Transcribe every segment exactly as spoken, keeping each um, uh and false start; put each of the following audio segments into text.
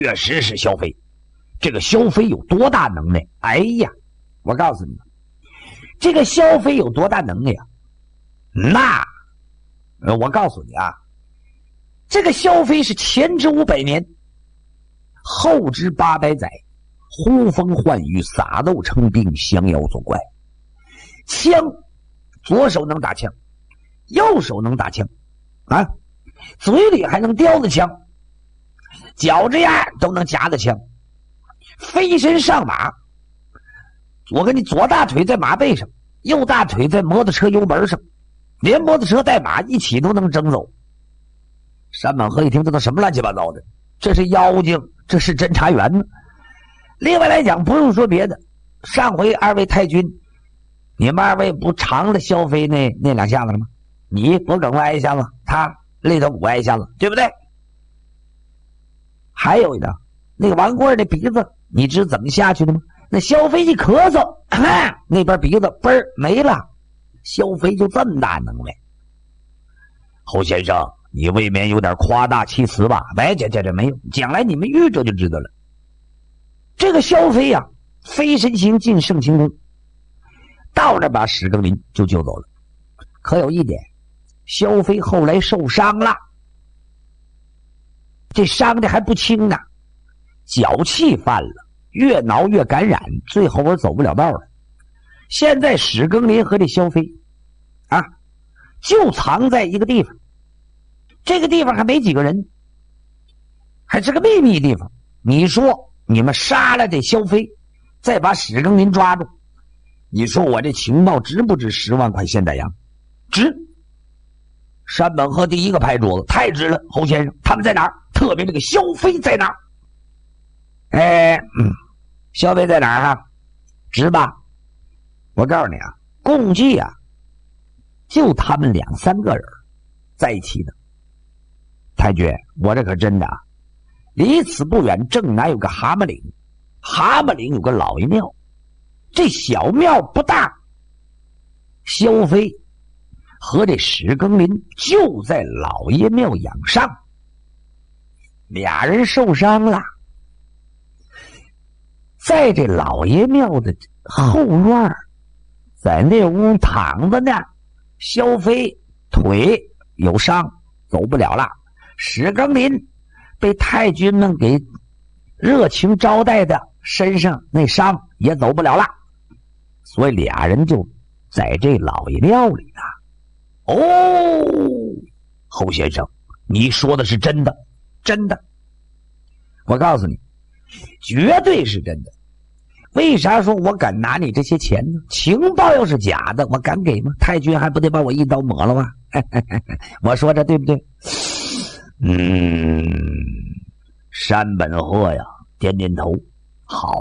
确实是萧飞。这个萧飞有多大能耐？哎呀，我告诉你，这个萧飞有多大能耐呀？那，呃，我告诉你啊，这个萧飞是前知五百年，后知八百载，呼风唤雨，撒豆成兵，降妖作怪。枪，左手能打枪，右手能打枪，啊，嘴里还能叼着枪，脚这样都能夹着枪。飞身上马，我跟你左大腿在马背上，右大腿在摩托车油门上，连摩托车带马一起都能整走。山本河一听，这都什么乱七八糟的？这是妖精，这是侦查员呢。另外来讲，不用说别的，上回二位太君，你们二位不尝了萧飞那那两下子了吗？你脖梗歪一下子，他肋头骨歪一下子，对不对？还有一个，那个王贵的鼻子，你知怎么下去的吗？那萧飞一咳嗽，那边鼻子嘣儿没了。萧飞就这么大能耐。侯先生，你未免有点夸大其词吧？哎，这这这没有，将来你们遇着就知道了。这个萧飞呀、啊，飞身行进圣清宫，到那把史更林就救走了。可有一点，萧飞后来受伤了，这伤的还不轻呢，脚气犯了，越挠越感染，最后我走不了道了。现在史更林和这萧飞啊，就藏在一个地方，这个地方还没几个人，还是个秘密地方。你说你们杀了这萧飞，再把史更林抓住，你说我这情报值不值十万块现代洋？值。山本河第一个拍桌子，太值了，侯先生，他们在哪儿？特别这个萧飞在哪儿？哎，嗯，萧飞在哪儿啊？值吧？我告诉你啊，共计啊，就他们两三个人在一起的。太君，我这可真的啊，离此不远，正南有个蛤蟆岭，蛤蟆岭有个老爷庙，这小庙不大。萧飞和这史更林就在老爷庙养伤，俩人受伤了，在这老爷庙的后院，在那屋躺着呢。萧飞腿有伤，走不了了。史更林被太君们给热情招待的，身上那伤也走不了了，所以俩人就在这老爷庙里呢。哦，侯先生，你说的是真的，真的，我告诉你，绝对是真的。为啥说我敢拿你这些钱呢？情报要是假的，我敢给吗？太君还不得把我一刀抹了吗？我说这对不对？嗯，山本鹤呀，点点头，好。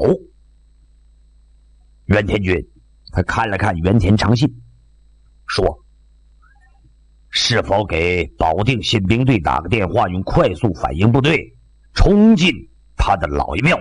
袁天军他看了看原田长信，说：“是否给保定新兵队打个电话，用快速反应部队冲进他的老爷庙，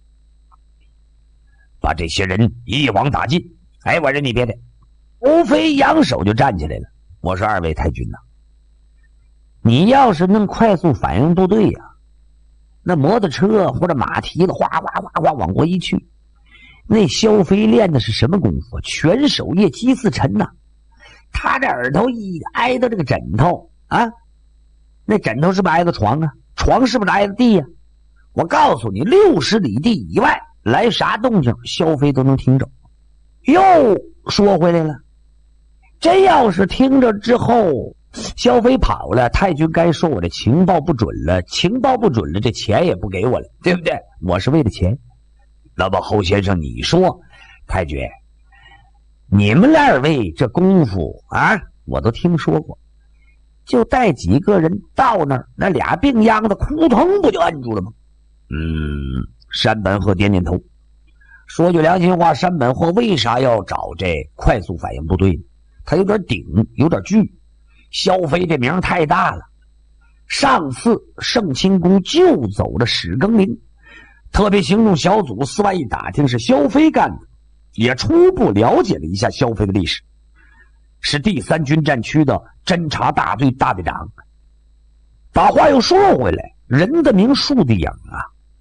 把这些人一网打尽。”哎，我说你别的，欧飞扬手就站起来了。我说二位太君呐、啊，你要是弄快速反应部队呀、啊，那摩托车或者马蹄子哗哗哗哗往过一去，那萧飞练的是什么功夫？全守夜击四沉呐、啊！他这耳朵一挨到这个枕头啊，那枕头是不是挨着床啊？床是不是挨着地呀、啊？我告诉你，六十里地以外来啥动静，萧飞都能听着。又说回来了，真要是听着之后，萧飞跑了，太君该说我的情报不准了，情报不准了，这钱也不给我了，对不对？我是为了钱。那么侯先生，你说，太君，你们二位这功夫啊，我都听说过，就带几个人到那儿，那俩病秧子扑腾不就摁住了吗？嗯，山本鹤点点头。说句良心话，山本鹤为啥要找这快速反应部队呢？他有点顶，有点惧。萧飞这名太大了，上次圣清宫救走了史更林，特别行动小组四万一打听是萧飞干的，也初步了解了一下萧飞的历史，是第三军战区的侦察大队大队长。把话又说回来，人的名树的养啊，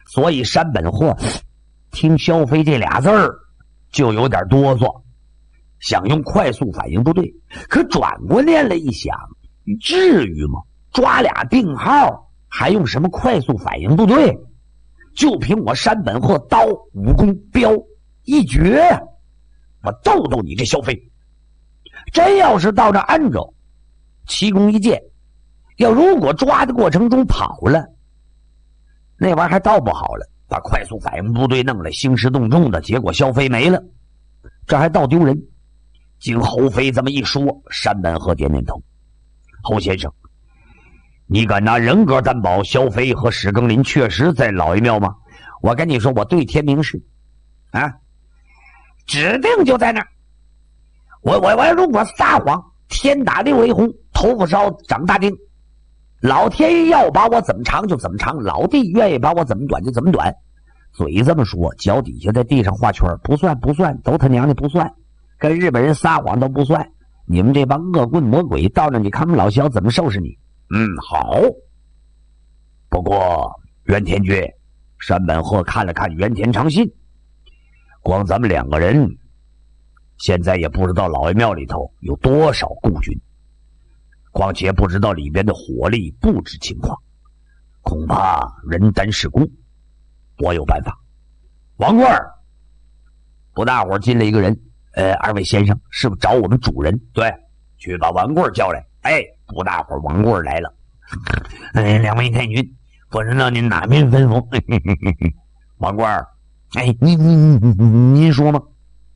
所以山本鹤听萧飞这俩字儿就有点哆嗦，想用快速反应部队，可转过念来一想，至于吗？抓俩病号还用什么快速反应部队？就凭我山本鹤刀武功彪一绝，我逗逗你这萧飞。真要是到这安州，奇功一件，要如果抓的过程中跑了，那玩意儿还倒不好了，把快速反应部队弄来兴师动众的，结果萧飞没了，这还倒丢人。经侯飞这么一说，山本鹤点点头。侯先生，你敢拿人格担保萧飞和史更林确实在老爷庙吗？我跟你说，我对天明誓啊，指定就在那儿。我我我如果撒谎，天打六雷轰，头发烧长大钉。老天爷要把我怎么长就怎么长，老弟愿意把我怎么短就怎么短。嘴这么说，脚底下在地上画圈，不算不算，都他娘的不算，跟日本人撒谎都不算。你们这帮恶棍魔鬼，到那你看我们老萧怎么收拾你？嗯，好。不过袁天军，山本鹤看了看袁田长信，光咱们两个人，现在也不知道老爷庙里头有多少孤军，况且不知道里边的火力布置情况，恐怕人单势孤。我有办法。王贵儿，不大伙进来一个人，呃，二位先生是不是找我们主人？对，去把王贵儿叫来。哎，不大会儿王贵儿来了。哎，两位太君，不知道您哪面吩咐？王贵儿，哎，你你你您说吗？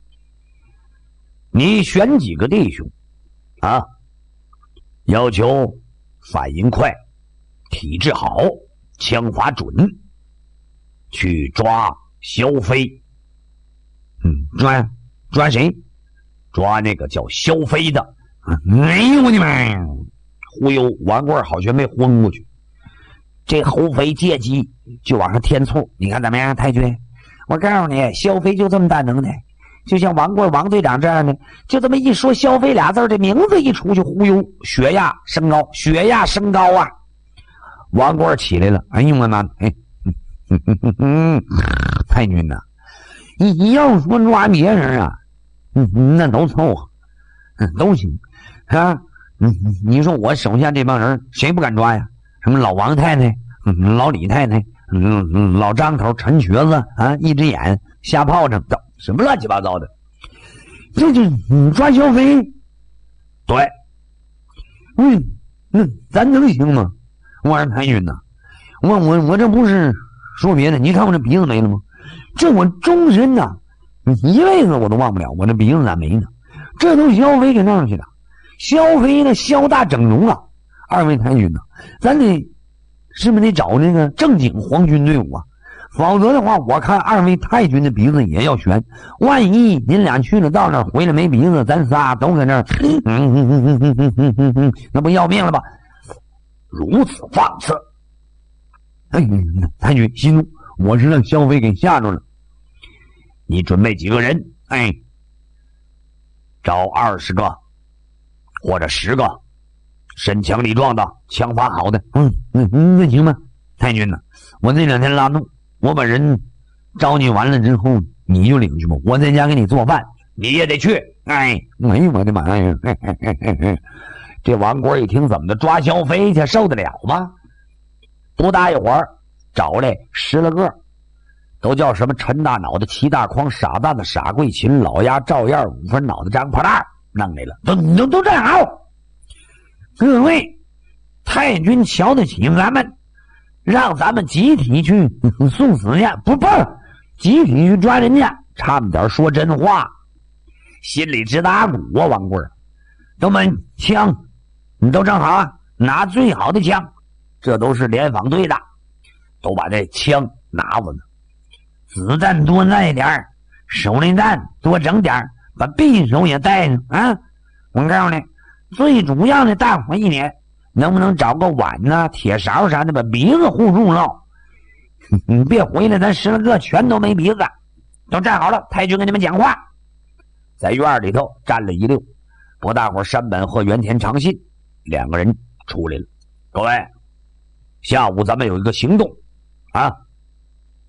你选几个弟兄啊？要求反应快，体质好，枪法准，去抓萧飞。嗯，抓抓谁？抓那个叫萧飞的。哎呦我的妈呀！忽悠王贵好像没昏过去，这侯飞借机就往上添醋。你看怎么样，太君？我告诉你，萧飞就这么大能耐，就像王贵王队长这样的，就这么一说萧飞俩字，这名字一出去忽悠，血压升高，血压升高啊！王贵起来了，哎呦我妈！哎，嗯嗯嗯嗯，太君呐，你你要说抓别人啊，嗯，那都凑合，嗯，都行啊。你你说我手下这帮人谁不敢抓呀？什么老王太太、嗯、老李太太、嗯、老张头、陈瘸子啊，一只眼瞎炮仗，什么乱七八糟的，这就你抓萧飞。对，嗯，那咱能行吗？我说太君呐，我我我这不是说别的，你看我这鼻子没了吗？这我终身呐，一辈子我都忘不了，我这鼻子咋没呢？这都萧飞给弄去的。萧飞呢，萧大整容啊！二位太君呐，咱得是不是得找那个正经皇军队伍啊？否则的话，我看二位太君的鼻子也要悬。万一您俩去了到那儿回来没鼻子，咱仨都在那儿，嗯嗯嗯嗯嗯嗯嗯嗯，那不要命了吧？如此放肆！哎，太君息怒，我是让萧飞给吓着了。你准备几个人？哎，找二十个。或者十个身强力壮的，枪法好的。嗯嗯嗯，那行吧。太君呢，我这两天拉动，我把人招你完了之后，你就领去吧。我在家给你做饭，你也得去。哎，哎呦我的妈呀！嘿嘿嘿嘿嘿，这王国一听，怎么的，抓萧飞去，受得了吗？不大一会儿，找来十来个，都叫什么陈大脑袋、齐大筐、傻蛋子、傻桂琴、老鸭、赵燕、五分脑袋、张破烂。弄来了，都都都站好！各位，太君瞧得起咱们，让咱们集体去送死去，不不，集体去抓人家，差不点说真话，心里直打鼓啊！王贵，都们枪，你都正好啊，拿最好的枪，这都是联防队的，都把这枪拿着呢，子弹多带点，手榴弹多整点。把匕首也带上啊！我告诉你，最主要的，大伙一年能不能找个碗呢、铁勺啥的，把鼻子护住了？你别回来，咱十来个全都没鼻子，都站好了。太君跟你们讲话，在院里头站了一溜，不大会儿，山本和原田长信两个人出来了。各位，下午咱们有一个行动啊！